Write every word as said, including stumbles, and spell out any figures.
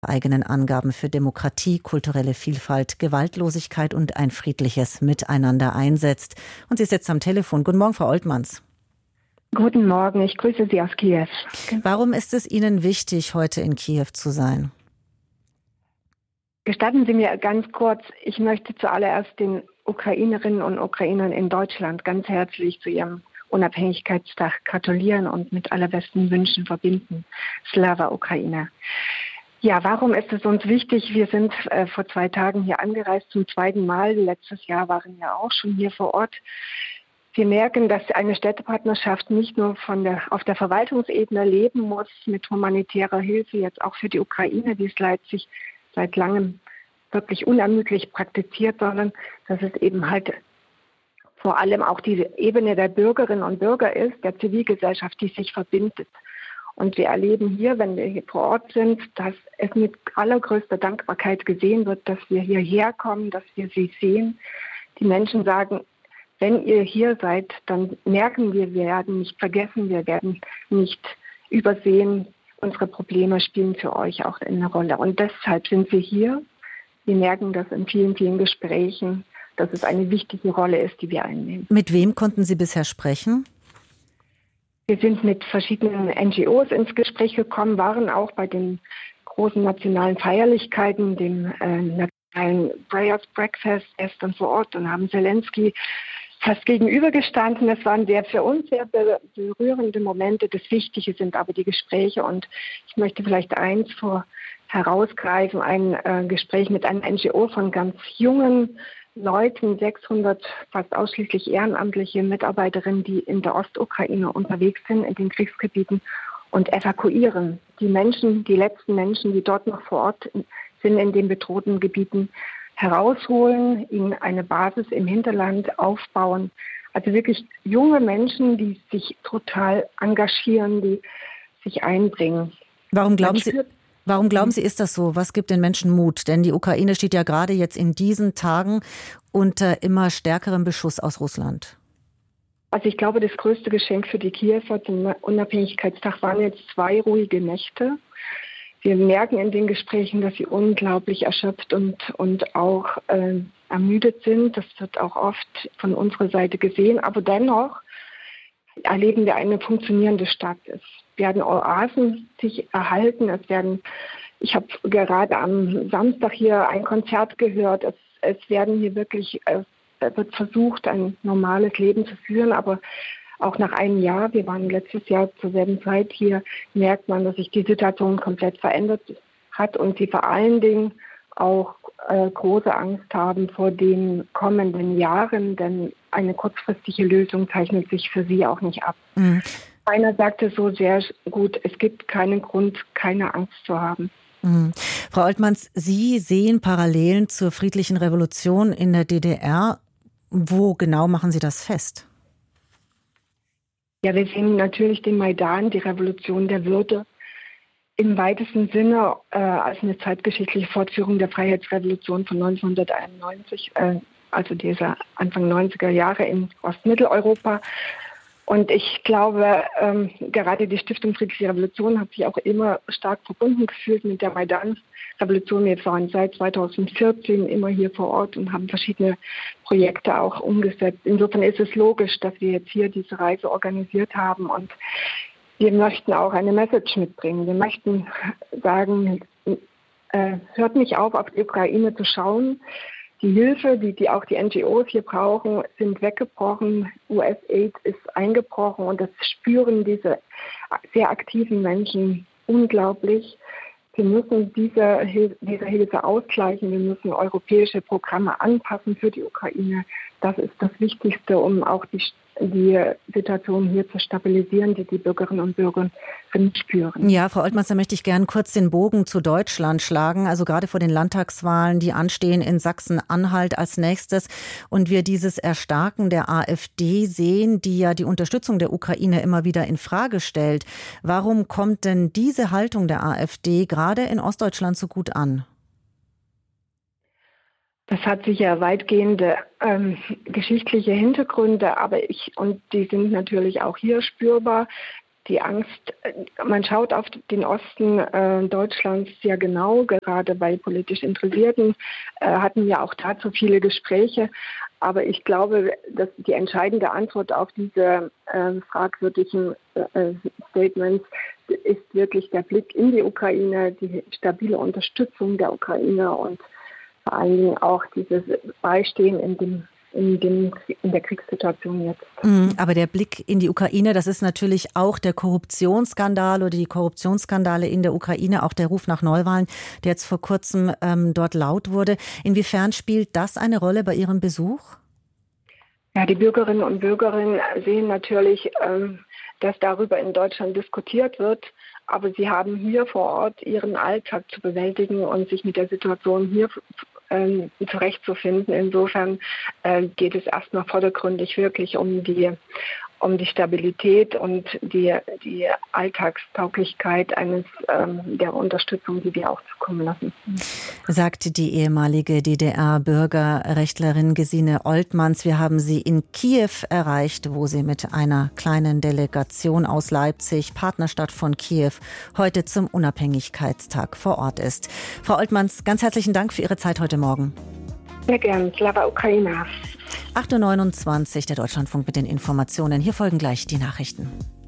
eigenen Angaben für Demokratie, kulturelle Vielfalt, Gewaltlosigkeit und ein friedliches Miteinander einsetzt. Und sie ist jetzt am Telefon. Guten Morgen, Frau Oltmanns. Guten Morgen, ich grüße Sie aus Kiew. Warum ist es Ihnen wichtig, heute in Kiew zu sein? Gestatten Sie mir ganz kurz, ich möchte zuallererst den Ukrainerinnen und Ukrainern in Deutschland ganz herzlich zu ihrem Unabhängigkeitstag gratulieren und mit allerbesten Wünschen verbinden. Slava Ukraine. Ja, warum ist es uns wichtig? Wir sind äh, vor zwei Tagen hier angereist zum zweiten Mal. Letztes Jahr waren wir auch schon hier vor Ort. Wir merken, dass eine Städtepartnerschaft nicht nur von der, auf der Verwaltungsebene leben muss mit humanitärer Hilfe, jetzt auch für die Ukraine, die es Leipzig seit langem wirklich unermüdlich praktiziert, sondern dass es eben halt vor allem auch die Ebene der Bürgerinnen und Bürger ist, der Zivilgesellschaft, die sich verbindet. Und wir erleben hier, wenn wir hier vor Ort sind, dass es mit allergrößter Dankbarkeit gesehen wird, dass wir hierher kommen, dass wir sie sehen. Die Menschen sagen, wenn ihr hier seid, dann merken wir, wir werden nicht vergessen, wir werden nicht übersehen. Unsere Probleme spielen für euch auch eine Rolle. Und deshalb sind wir hier. Wir merken das in vielen, vielen Gesprächen, dass es eine wichtige Rolle ist, die wir einnehmen. Mit wem konnten Sie bisher sprechen? Wir sind mit verschiedenen N G Os ins Gespräch gekommen, waren auch bei den großen nationalen Feierlichkeiten, dem äh, nationalen Prayers Breakfast gestern vor Ort und haben Zelensky fast gegenübergestanden. Es waren sehr für uns sehr berührende Momente. Das Wichtige sind aber die Gespräche. Und ich möchte vielleicht eins vor herausgreifen, ein äh, Gespräch mit einem N G O von ganz jungen Leuten, sechshundert fast ausschließlich ehrenamtliche Mitarbeiterinnen, die in der Ostukraine unterwegs sind, in den Kriegsgebieten und evakuieren. Die Menschen, die letzten Menschen, die dort noch vor Ort sind in den bedrohten Gebieten, herausholen, ihnen eine Basis im Hinterland aufbauen. Also wirklich junge Menschen, die sich total engagieren, die sich einbringen. Warum glauben Sie, warum glauben Sie, ist das so? Was gibt den Menschen Mut? Denn die Ukraine steht ja gerade jetzt in diesen Tagen unter immer stärkerem Beschuss aus Russland. Also ich glaube, das größte Geschenk für die Kiewer zum Unabhängigkeitstag waren jetzt zwei ruhige Nächte. Wir merken in den Gesprächen, dass sie unglaublich erschöpft und, und auch äh, ermüdet sind. Das wird auch oft von unserer Seite gesehen. Aber dennoch erleben wir eine funktionierende Stadt. Es werden Oasen sich erhalten. Es werden, ich habe gerade am Samstag hier ein Konzert gehört. Es, es werden hier wirklich, es wird versucht, ein normales Leben zu führen, aber auch nach einem Jahr, wir waren letztes Jahr zur selben Zeit hier, merkt man, dass sich die Situation komplett verändert hat und sie vor allen Dingen auch äh, große Angst haben vor den kommenden Jahren, denn eine kurzfristige Lösung zeichnet sich für sie auch nicht ab. Mhm. Einer sagte so sehr gut, es gibt keinen Grund, keine Angst zu haben. Mhm. Frau Oltmanns, Sie sehen Parallelen zur friedlichen Revolution in der D D R. Wo genau machen Sie das fest? Ja, wir sehen natürlich den Maidan, die Revolution der Würde, im weitesten Sinne äh, als eine zeitgeschichtliche Fortführung der Freiheitsrevolution von neunzehnhunderteinundneunzig, äh, also dieser Anfang neunziger Jahre in Ostmitteleuropa. Und ich glaube, ähm, gerade die Stiftung Friedliche Revolution hat sich auch immer stark verbunden gefühlt mit der Maidan-Revolution. Wir waren seit zweitausendvierzehn immer hier vor Ort und haben verschiedene Projekte auch umgesetzt. Insofern ist es logisch, dass wir jetzt hier diese Reise organisiert haben und wir möchten auch eine Message mitbringen. Wir möchten sagen, äh, hört nicht auf, auf die Ukraine zu schauen. Die Hilfe, die, die auch die N G Os hier brauchen, sind weggebrochen. U S-Aid ist eingebrochen und das spüren diese sehr aktiven Menschen unglaublich. Wir müssen diese, diese Hilfe ausgleichen. Wir müssen europäische Programme anpassen für die Ukraine. Das ist das Wichtigste, um auch die, die Situation hier zu stabilisieren, die die Bürgerinnen und Bürger spüren. Ja, Frau Oltmanns, da möchte ich gern kurz den Bogen zu Deutschland schlagen. Also gerade vor den Landtagswahlen, die anstehen in Sachsen-Anhalt als nächstes. Und wir dieses Erstarken der AfD sehen, die ja die Unterstützung der Ukraine immer wieder in Frage stellt. Warum kommt denn diese Haltung der AfD gerade in Ostdeutschland so gut an? Das hat sicher weitgehende ähm, geschichtliche Hintergründe, aber ich, und die sind natürlich auch hier spürbar. die Angst, man schaut auf den Osten äh, Deutschlands sehr genau, gerade bei politisch Interessierten äh, hatten wir auch dazu viele Gespräche. Aber ich glaube, dass die entscheidende Antwort auf diese äh, fragwürdigen äh, Statements ist wirklich der Blick in die Ukraine, die stabile Unterstützung der Ukraine und vor allen Dingen auch dieses Beistehen in dem In, dem, in der Kriegssituation jetzt. Aber der Blick in die Ukraine, das ist natürlich auch der Korruptionsskandal oder die Korruptionsskandale in der Ukraine, auch der Ruf nach Neuwahlen, der jetzt vor kurzem ähm, dort laut wurde. Inwiefern spielt das eine Rolle bei Ihrem Besuch? Ja, die Bürgerinnen und Bürger sehen natürlich, ähm, dass darüber in Deutschland diskutiert wird, aber sie haben hier vor Ort ihren Alltag zu bewältigen und sich mit der Situation hier ähm, zurechtzufinden. Insofern äh, geht es erstmal vordergründig wirklich um die um die Stabilität und die, die Alltagstauglichkeit eines ähm, der Unterstützung, die wir auch zukommen lassen. Sagte die ehemalige D D R-Bürgerrechtlerin Gesine Oltmanns. Wir haben sie in Kiew erreicht, wo sie mit einer kleinen Delegation aus Leipzig, Partnerstadt von Kiew, heute zum Unabhängigkeitstag vor Ort ist. Frau Oltmanns, ganz herzlichen Dank für Ihre Zeit heute Morgen. Sehr gern. Slava Ukraina. acht Uhr neunundzwanzig, der Deutschlandfunk mit den Informationen. Hier folgen gleich die Nachrichten.